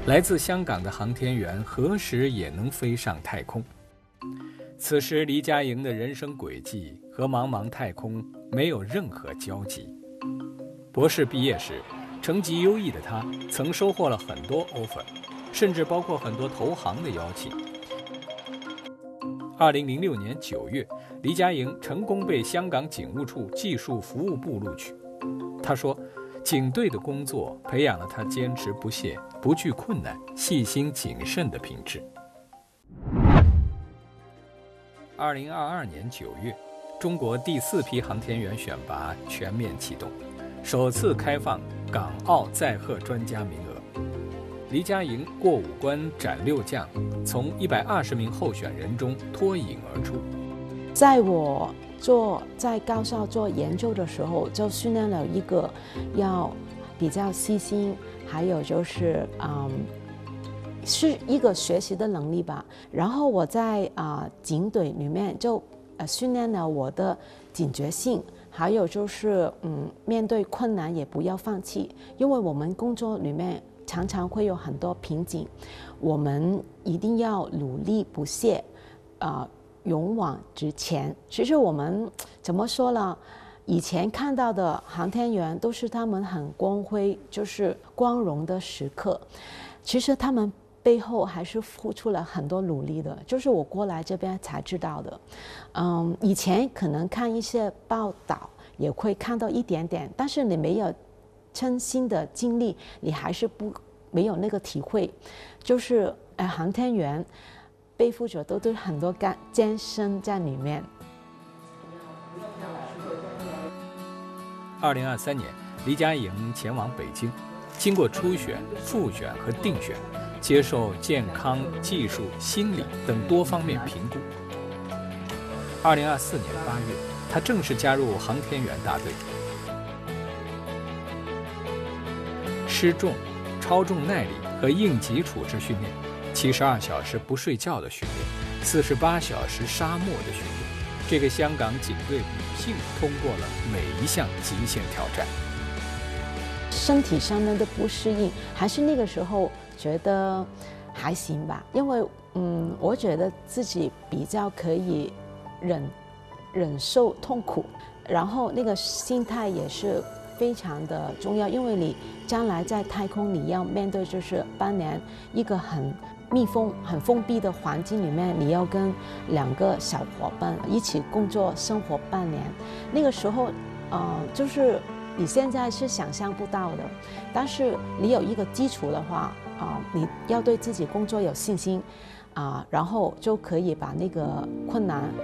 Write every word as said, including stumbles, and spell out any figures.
来自香港的航天员何时也能飞上太空？此时黎佳莹的人生轨迹和茫茫太空没有任何交集。博士毕业时，成绩优异的她曾收获了很多 offer， 甚至包括很多投行的邀请。二零零六年九月，黎佳莹成功被香港警务处技术服务部录取。她说，警队的工作培养了她坚持不懈、不惧困难、细心谨慎的品质。二零二二年九月，中国第四批航天员选拔全面启动，首次开放港澳载荷专家名额。黎佳莹过五关斩六将，从一百二十名候选人中脱颖而出。 在我做在高校做研究的时候，就训练了一个要比较细心，还有就是嗯。是一个学习的能力吧。然后我在啊、呃、警队里面就呃训练了我的警觉性，还有就是嗯面对困难也不要放弃，因为我们工作里面常常会有很多瓶颈，我们一定要努力不懈，啊、呃、勇往直前。其实我们怎么说呢？以前看到的航天员都是他们很光辉，就是光荣的时刻，其实他们背后还是付出了很多努力的，就是我过来这边才知道的。嗯，以前可能看一些报道也会看到一点点，但是你没有真心的经历，你还是不没有那个体会。就是呃，航天员背负着都都很多干艰辛在里面。 二零二三年，黎佳莹前往北京，经过初选、复选和定选，接受健康、技术、心理等多方面评估。二零二四年八月，她正式加入航天员大队。失重、超重耐力和硬脊处置训练，七十二小时不睡觉的训练，四十八小时沙漠的训练，这个香港警队女性通过了每一项极限挑战。 身体上面的不适应，还是那个时候觉得还行吧，因为嗯，我觉得自己比较可以忍忍受痛苦，然后那个心态也是非常的重要，因为你将来在太空你要面对就是半年一个很密封、很封闭的环境里面，你要跟两个小伙伴一起工作生活半年，那个时候呃就是你现在是想象不到的，但是你有一个基础的话啊、呃，你要对自己工作有信心啊、呃，然后就可以把那个困难